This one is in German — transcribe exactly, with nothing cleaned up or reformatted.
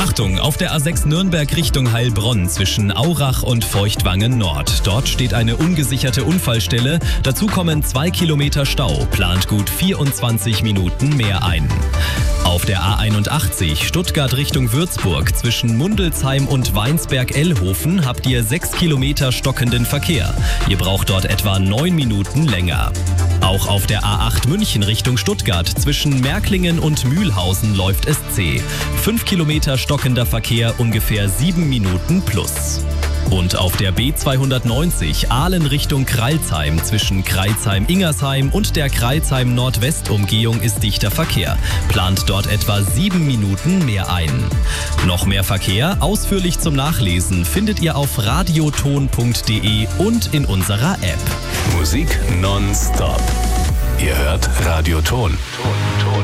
Achtung, auf der A sechs Nürnberg Richtung Heilbronn zwischen Aurach und Feuchtwangen Nord. Dort steht eine ungesicherte Unfallstelle. Dazu kommen zwei Kilometer Stau. Plant gut vierundzwanzig Minuten mehr ein. Auf der A einundachtzig Stuttgart Richtung Würzburg zwischen Mundelsheim und Weinsberg-Ellhofen habt ihr sechs Kilometer stockenden Verkehr. Ihr braucht dort etwa neun Minuten länger. Auch auf der A acht München Richtung Stuttgart zwischen Märklingen und Mühlhausen läuft es zäh. fünf Kilometer stockender Verkehr, ungefähr sieben Minuten plus. Und auf der B zweihundertneunzig Aalen Richtung Crailsheim zwischen Crailsheim-Ingersheim und der Crailsheim-Nordwest-Umgehung ist dichter Verkehr. Plant dort etwa sieben Minuten mehr ein. Noch mehr Verkehr, ausführlich zum Nachlesen, findet ihr auf radioton punkt de und in unserer App. Musik nonstop. Ihr hört Radioton.